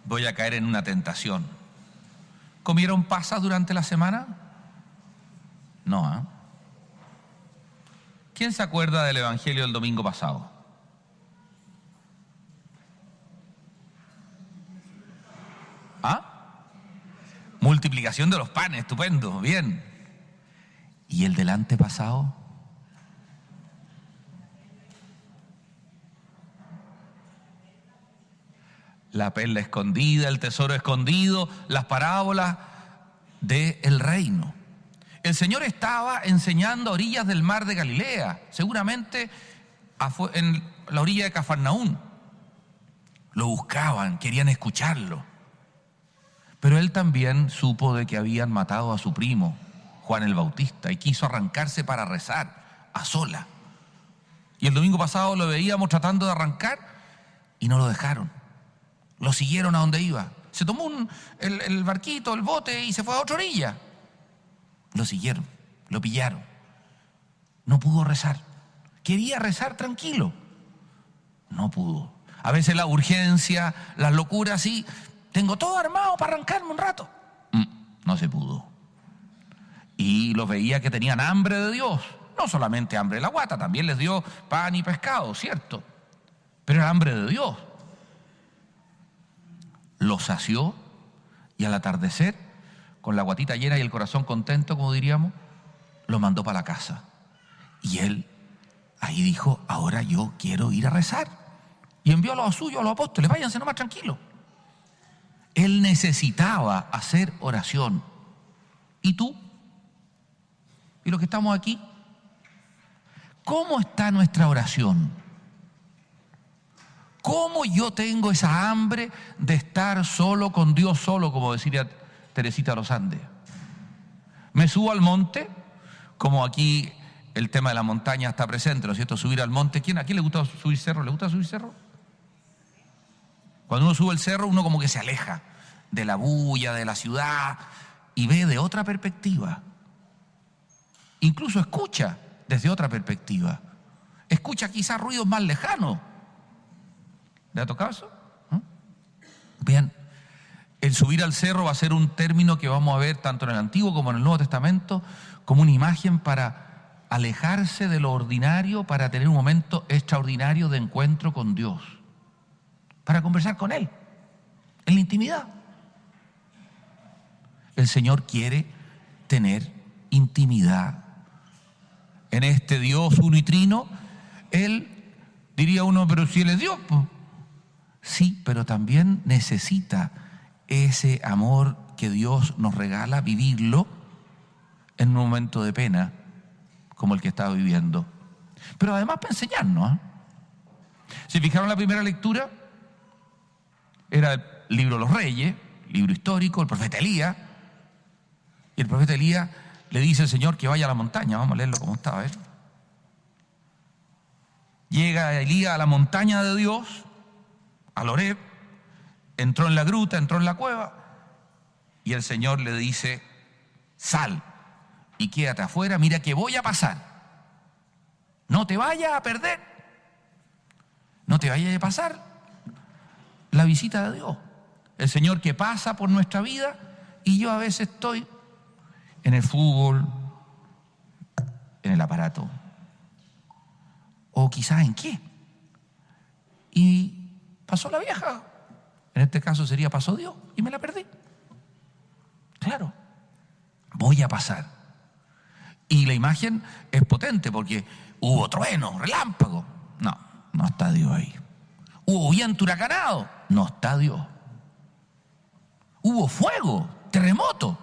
voy a caer en una tentación. ¿Comieron pasas durante la semana? No, ¿eh? ¿Quién se acuerda del evangelio del domingo pasado? ¿Ah? Multiplicación de los panes, estupendo, bien. ¿Y el del antepasado? La perla escondida, el tesoro escondido, las parábolas del reino. El Señor estaba enseñando a orillas del mar de Galilea, seguramente en la orilla de Cafarnaún. Lo buscaban, querían escucharlo. Pero él también supo de que habían matado a su primo, Juan el Bautista, y quiso arrancarse para rezar, a sola. Y el domingo pasado lo veíamos tratando de arrancar y no lo dejaron. Lo siguieron a donde iba. Se tomó el barquito, el bote y se fue a otra orilla. Lo siguieron, lo pillaron. No pudo rezar. Quería rezar tranquilo. No pudo. A veces la urgencia, las locuras, sí. Tengo todo armado para arrancarme un rato. No se pudo. Y los veía que tenían hambre de Dios. No solamente hambre de la guata, también les dio pan y pescado, ¿cierto? Pero era hambre de Dios. Lo sació y al atardecer, con la guatita llena y el corazón contento, como diríamos, lo mandó para la casa. Y él ahí dijo, ahora yo quiero ir a rezar. Y envió a los suyos, a los apóstoles, váyanse nomás tranquilos. Él necesitaba hacer oración. ¿Y tú? ¿Y los que estamos aquí? ¿Cómo está nuestra oración? ¿Cómo yo tengo esa hambre de estar solo con Dios solo, como decía Teresita de los Andes? Me subo al monte, como aquí el tema de la montaña está presente, ¿no es cierto? Subir al monte. ¿A quién le gusta subir cerro? ¿Le gusta subir cerro? Cuando uno sube el cerro, uno como que se aleja de la bulla, de la ciudad, y ve de otra perspectiva. Incluso escucha desde otra perspectiva. Escucha quizás ruidos más lejanos. ¿Le ha tocado eso? Bien, el subir al cerro va a ser un término que vamos a ver tanto en el Antiguo como en el Nuevo Testamento como una imagen para alejarse de lo ordinario, para tener un momento extraordinario de encuentro con Dios, para conversar con Él, en la intimidad. El Señor quiere tener intimidad. En este Dios uno y trino, Él, diría uno, pero si Él es Dios, pues. Sí, pero también necesita ese amor que Dios nos regala, vivirlo en un momento de pena como el que estaba viviendo. Pero además para enseñarnos. ¿Se fijaron la primera lectura? Era el libro de los Reyes, libro histórico, el profeta Elías. Y el profeta Elías le dice al Señor que vaya a la montaña. Vamos a leerlo como está, a ver. Llega Elías a la montaña de Dios, al Horeb, entró en la gruta, entró en la cueva, y el Señor le dice, sal y quédate afuera, mira que voy a pasar. No te vayas a perder, no te vayas a pasar la visita de Dios. El Señor que pasa por nuestra vida, y yo a veces estoy en el fútbol, en el aparato, o quizás en qué. Y pasó la vieja, en este caso sería pasó Dios, y me la perdí. Claro, voy a pasar. Y la imagen es potente porque hubo trueno, relámpago. No está Dios ahí. Hubo viento huracanado, no está Dios. Hubo fuego, terremoto.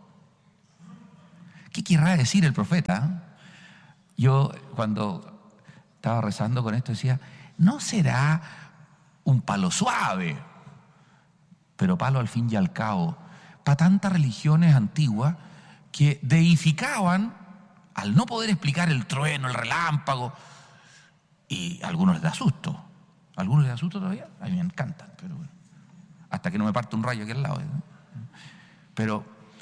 ¿Qué querrá decir el profeta? Yo cuando estaba rezando con esto decía, ¿no será un palo suave? Pero palo al fin y al cabo, para tantas religiones antiguas que deificaban al no poder explicar el trueno, el relámpago, y a algunos les da susto. ¿A algunos les da susto todavía? A mí me encantan, pero bueno, hasta que no me parte un rayo aquí al lado. Pero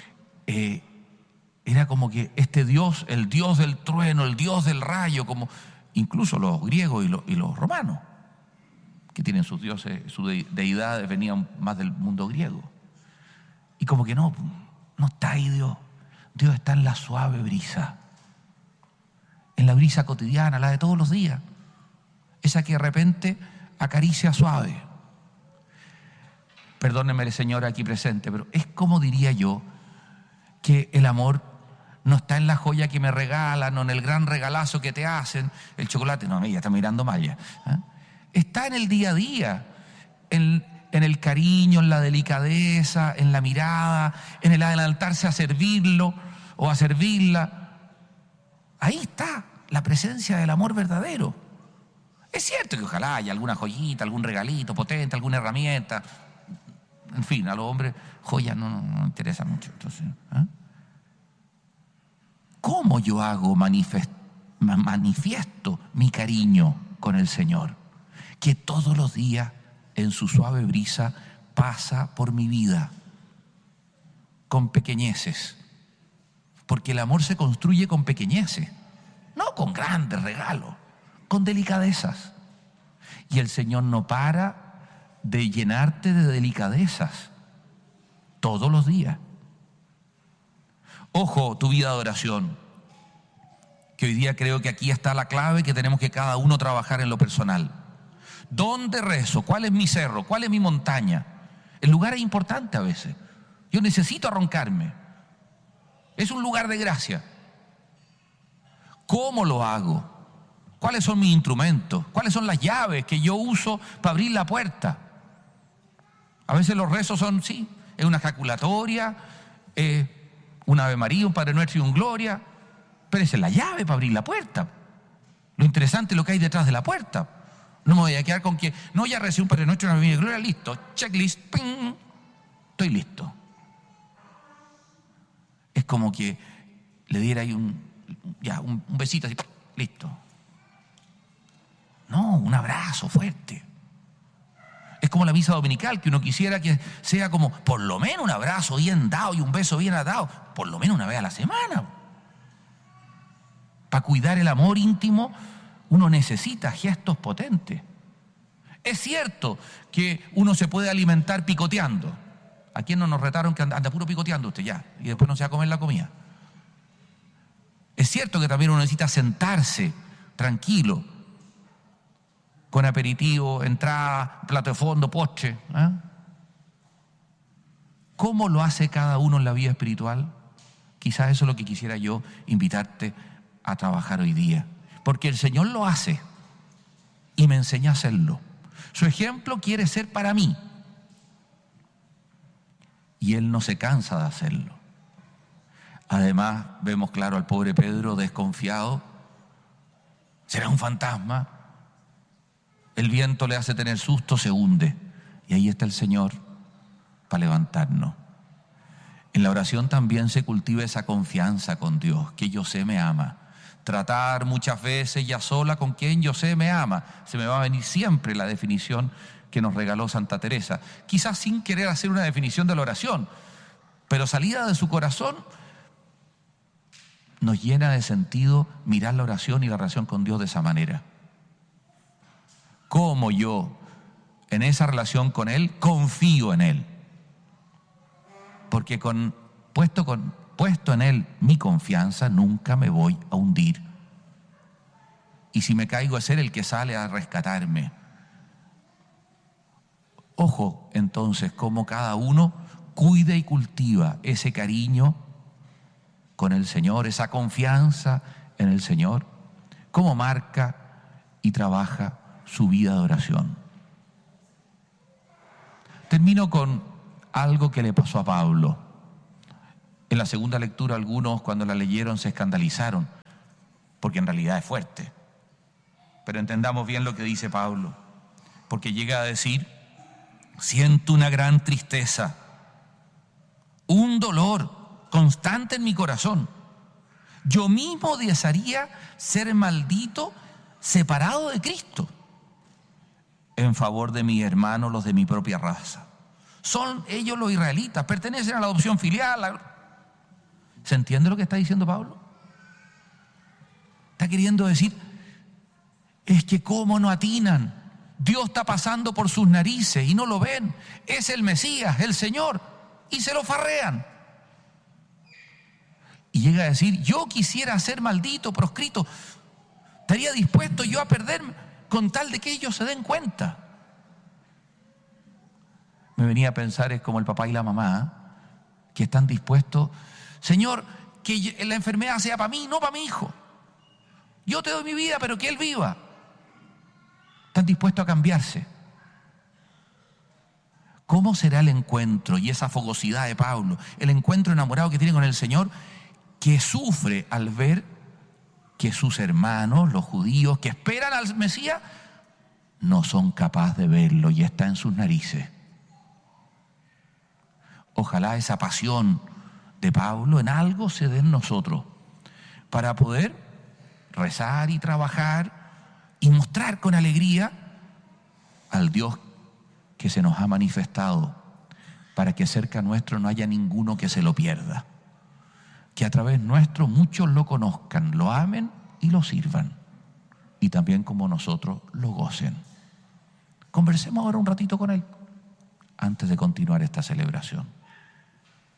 era como que este Dios, el Dios del trueno, el Dios del rayo, como incluso los griegos y los romanos, que tienen sus dioses, sus deidades, venían más del mundo griego. Y como que no está ahí Dios. Dios está en la suave brisa, en la brisa cotidiana, la de todos los días, esa que de repente acaricia suave. Perdónenme, señora aquí presente, pero es como diría yo que el amor no está en la joya que me regalan o en el gran regalazo que te hacen, el chocolate. No, ella está mirando mal ya. Está en el día a día, en el cariño, en la delicadeza, en la mirada, en el adelantarse a servirlo o a servirla. Ahí está la presencia del amor verdadero. Es cierto que ojalá haya alguna joyita, algún regalito potente, alguna herramienta. En fin, a los hombres joyas no interesa mucho. Entonces, ¿cómo yo hago manifiesto mi cariño con el Señor? Que todos los días en su suave brisa pasa por mi vida, con pequeñeces. Porque el amor se construye con pequeñeces, no con grandes regalos, con delicadezas. Y el Señor no para de llenarte de delicadezas todos los días. Ojo, tu vida de oración, que hoy día creo que aquí está la clave que tenemos que cada uno trabajar en lo personal. ¿Dónde rezo? ¿Cuál es mi cerro? ¿Cuál es mi montaña? El lugar es importante a veces. Yo necesito arrancarme. Es un lugar de gracia. ¿Cómo lo hago? ¿Cuáles son mis instrumentos? ¿Cuáles son las llaves que yo uso para abrir la puerta? A veces los rezos son, sí, es una ejaculatoria, un Ave María, un Padre Nuestro y un Gloria, pero esa es la llave para abrir la puerta. Lo interesante es lo que hay detrás de la puerta. No me voy a quedar con que, no, ya recibí un Padre Nuestro y una Ave María y Gloria, listo, checklist, ping, estoy listo. Es como que le diera ahí un besito así, listo. No, un abrazo fuerte. Es como la misa dominical, que uno quisiera que sea como por lo menos un abrazo bien dado y un beso bien dado, por lo menos una vez a la semana. Para cuidar el amor íntimo, uno necesita gestos potentes. Es cierto que uno se puede alimentar picoteando. ¿A quién no nos retaron que anda puro picoteando usted ya? Y después no se va a comer la comida. Es cierto que también uno necesita sentarse tranquilo, con aperitivo, entrada, plato de fondo, postre. ¿Cómo lo hace cada uno en la vida espiritual? Quizás eso es lo que quisiera yo invitarte a trabajar hoy día. Porque el Señor lo hace y me enseña a hacerlo. Su ejemplo quiere ser para mí. Y Él no se cansa de hacerlo. Además, vemos claro al pobre Pedro desconfiado. ¿Será un fantasma? El viento le hace tener susto, se hunde. Y ahí está el Señor para levantarnos. En la oración también se cultiva esa confianza con Dios, que yo sé me ama. Tratar muchas veces ya sola con quien yo sé me ama. Se me va a venir siempre la definición que nos regaló Santa Teresa. Quizás sin querer hacer una definición de la oración, pero salida de su corazón nos llena de sentido mirar la oración y la relación con Dios de esa manera. Cómo yo, en esa relación con Él, confío en Él. Porque puesto en Él mi confianza, nunca me voy a hundir. Y si me caigo, es Él el que sale a rescatarme. Ojo, entonces, cómo cada uno cuida y cultiva ese cariño con el Señor, esa confianza en el Señor, cómo marca y trabaja su vida de oración. Termino con algo que le pasó a Pablo. En la segunda lectura algunos cuando la leyeron se escandalizaron, porque en realidad es fuerte. Pero entendamos bien lo que dice Pablo, porque llega a decir: siento una gran tristeza, un dolor constante en mi corazón. Yo mismo desearía ser maldito, separado de Cristo, en favor de mis hermanos, los de mi propia raza. Son ellos los israelitas, pertenecen a la adopción filial. ¿Se entiende lo que está diciendo Pablo? Está queriendo decir, es que cómo no atinan, Dios está pasando por sus narices y no lo ven. Es el Mesías, el Señor, y se lo farrean. Y llega a decir, yo quisiera ser maldito, proscrito, estaría dispuesto yo a perderme con tal de que ellos se den cuenta. Me venía a pensar, es como el papá y la mamá, que están dispuestos, Señor, que la enfermedad sea para mí, no para mi hijo. Yo te doy mi vida, pero que él viva. Están dispuestos a cambiarse. ¿Cómo será el encuentro y esa fogosidad de Pablo? El encuentro enamorado que tiene con el Señor, que sufre al ver que sus hermanos, los judíos, que esperan al Mesías, no son capaces de verlo y está en sus narices. Ojalá esa pasión de Pablo en algo se dé en nosotros para poder rezar y trabajar y mostrar con alegría al Dios que se nos ha manifestado, para que cerca nuestro no haya ninguno que se lo pierda. Que a través nuestro muchos lo conozcan, lo amen y lo sirvan. Y también como nosotros lo gocen. Conversemos ahora un ratito con Él antes de continuar esta celebración.